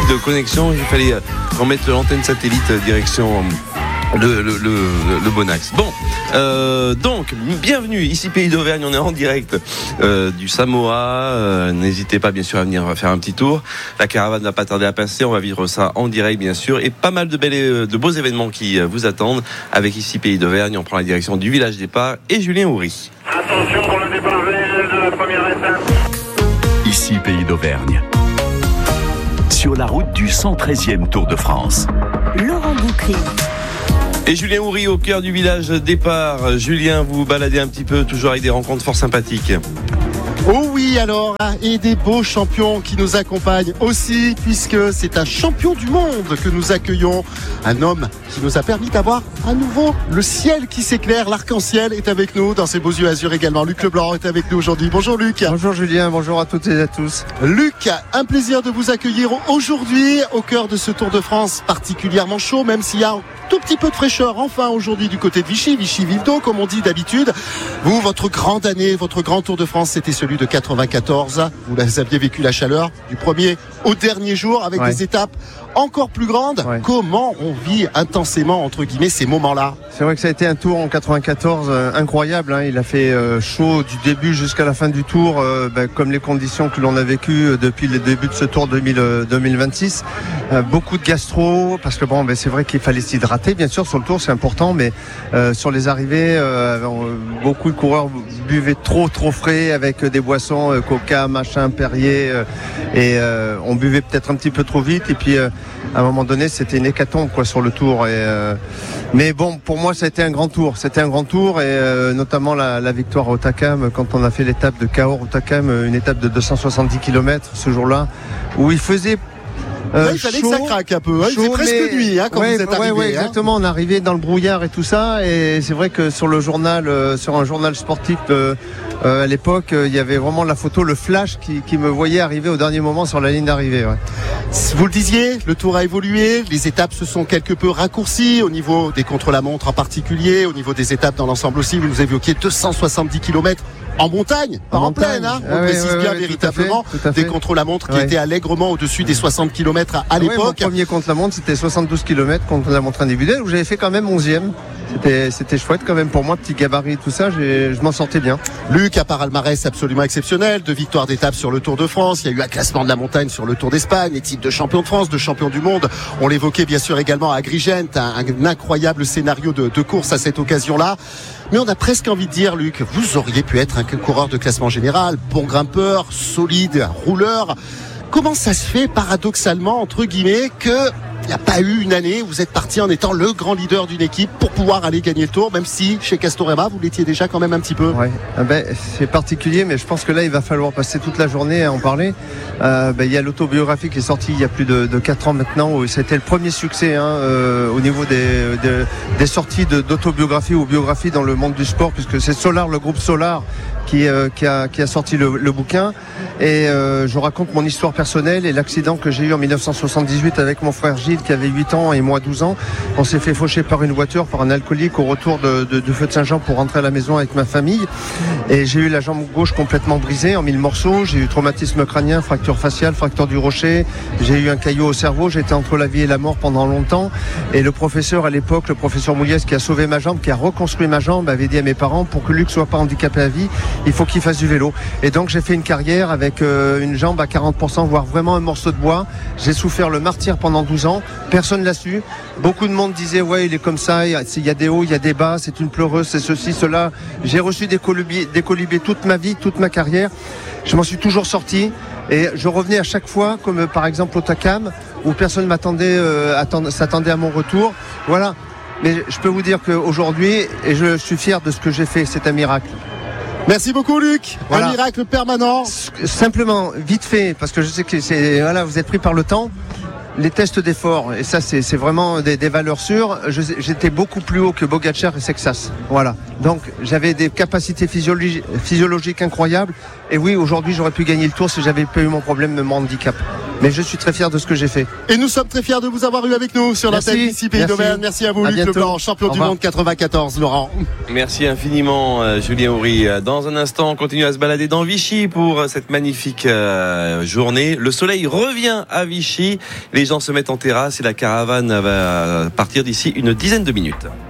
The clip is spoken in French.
de connexion. Il fallait remettre l'antenne satellite direction le bon axe. Bon, donc bienvenue ici Pays d'Auvergne, on est en direct du Samoa. N'hésitez pas bien sûr à venir faire un petit tour. La caravane va pas tarder à passer, on va vivre ça en direct bien sûr, et pas mal de beaux événements qui vous attendent avec ici Pays d'Auvergne. On prend la direction du village départ et Julien Houry. Attention pour le départ réel de la première étape. Ici Pays d'Auvergne, sur la route du 113e Tour de France. Laurent Bouclier. Et Julien Houry au cœur du village départ. Julien, vous baladez un petit peu, toujours avec des rencontres fort sympathiques. Oh oui alors, et des beaux champions qui nous accompagnent aussi, puisque c'est un champion du monde que nous accueillons, un homme qui nous a permis d'avoir à nouveau le ciel qui s'éclaire, l'arc-en-ciel est avec nous dans ses beaux yeux azur également. Luc Leblanc est avec nous aujourd'hui. Bonjour Luc. Bonjour Julien, bonjour à toutes et à tous. Luc, un plaisir de vous accueillir aujourd'hui au cœur de ce Tour de France particulièrement chaud, même s'il y a un tout petit peu de fraîcheur enfin aujourd'hui du côté de Vichy-Vive-d'Eau comme on dit d'habitude. Vous, votre grande année, votre grand Tour de France, c'était celui de 94. Vous aviez vécu la chaleur du premier au dernier jour avec des étapes encore plus grandes. Comment on vit intensément entre guillemets ces moments-là? C'est vrai que ça a été un tour en 94 incroyable, hein. Il a fait chaud du début jusqu'à la fin du tour, comme les conditions que l'on a vécues depuis le début de ce tour 2026. Beaucoup de gastro, parce que c'est vrai qu'il fallait s'hydrater bien sûr sur le tour, c'est important, mais sur les arrivées beaucoup de coureurs buvaient trop frais avec des boissons coca, machin, Perrier, et on buvait peut-être un petit peu trop vite, et puis à un moment donné c'était une hécatombe sur le tour, mais bon, pour moi ça a été un grand tour, et notamment la victoire à Otakam, quand on a fait l'étape de Cahors Otakam, une étape de 270 km ce jour-là, où il faisait il fallait que ça craque un peu, il faisait presque nuit quand vous êtes arrivé. Exactement, on est arrivé dans le brouillard et tout ça, et c'est vrai que sur un journal sportif à l'époque, il y avait vraiment la photo, le flash qui me voyait arriver au dernier moment sur la ligne d'arrivée. Vous le disiez, le tour a évolué, les étapes se sont quelque peu raccourcies au niveau des contre-la-montre en particulier, au niveau des étapes dans l'ensemble aussi. Vous nous évoquiez 270 km en montagne, pas en plaine, on précise bien véritablement, tout à fait. Des contre-la-montre qui étaient allègrement au-dessus des 60 km à l'époque. Mon premier contre-la-montre, c'était 72 km contre-la-montre individuelle, où j'avais fait quand même 11e. C'était chouette quand même pour moi, petit gabarit, tout ça, je m'en sortais bien. Luc a un palmarès absolument exceptionnel, 2 victoires d'étape sur le Tour de France, il y a eu un classement de la montagne sur le Tour d'Espagne, les titres de champion de France, de champion du monde. On l'évoquait bien sûr également à Agrigent, un incroyable scénario de course à cette occasion-là. Mais on a presque envie de dire, Luc, vous auriez pu être un coureur de classement général, bon grimpeur, solide, rouleur. Comment ça se fait, paradoxalement, entre guillemets, que il n'y a pas eu une année où vous êtes parti en étant le grand leader d'une équipe pour pouvoir aller gagner le Tour, même si chez Castorama vous l'étiez déjà quand même un petit peu. C'est particulier, mais je pense que là il va falloir passer toute la journée à en parler. Il y a l'autobiographie qui est sortie il y a plus de 4 ans maintenant, où c'était le premier succès au niveau des sorties d'autobiographie ou biographie dans le monde du sport, puisque c'est Solar, le groupe Solar qui a sorti le bouquin, et je raconte mon histoire personnelle et l'accident que j'ai eu en 1978 avec mon frère Gilles qui avait 8 ans et moi 12 ans. On s'est fait faucher par une voiture, par un alcoolique au retour du feu de Saint-Jean pour rentrer à la maison avec ma famille, et j'ai eu la jambe gauche complètement brisée en 1000 morceaux, j'ai eu traumatisme crânien, fracture faciale, fracture du rocher, j'ai eu un caillot au cerveau, j'étais entre la vie et la mort pendant longtemps, et le professeur à l'époque, le professeur Mouliès, qui a sauvé ma jambe, qui a reconstruit ma jambe, avait dit à mes parents, pour que Luc soit pas handicapé à vie, il faut qu'il fasse du vélo. Et donc j'ai fait une carrière avec une jambe à 40%, voire vraiment un morceau de bois. J'ai souffert le martyre pendant 12 ans, personne l'a su. Beaucoup de monde disait il est comme ça, il y a des hauts, il y a des bas, c'est une pleureuse, c'est ceci, cela. J'ai reçu des colibés toute ma vie, toute ma carrière. Je m'en suis toujours sorti, et je revenais à chaque fois, comme par exemple au Takam, où personne s'attendait à mon retour. Voilà. Mais je peux vous dire qu'aujourd'hui, et je suis fier de ce que j'ai fait, c'est un miracle. Merci beaucoup Luc, Un miracle permanent. Simplement, vite fait, parce que je sais que vous êtes pris par le temps. Les tests d'effort, et ça c'est vraiment des valeurs sûres, j'étais beaucoup plus haut que Pogačar et Sexas. Voilà. Donc j'avais des capacités physiologiques incroyables, et oui, aujourd'hui j'aurais pu gagner le Tour si j'avais pas eu mon problème de mon handicap. mais je suis très fier de ce que j'ai fait. Et nous sommes très fiers de vous avoir eu avec nous sur l'antenne ici Pays d'Auvergne. Merci à vous, Luc Leblanc, champion du monde 94, Laurent. Merci infiniment, Julien Houry. Dans un instant, on continue à se balader dans Vichy pour cette magnifique journée. Le soleil revient à Vichy. Les gens se mettent en terrasse et la caravane va partir d'ici une dizaine de minutes.